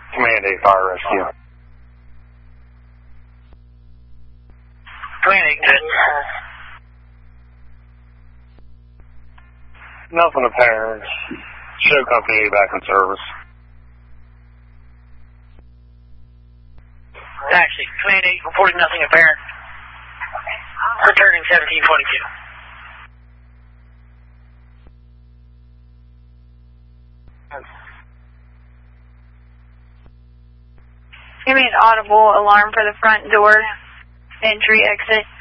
Command 8 Fire Rescue. Command 8, good. Nothing apparent. Show Company 8 back in service. Actually, Command 8 reporting nothing apparent. Returning 1722. Give me an audible alarm for the front door, entry, exit.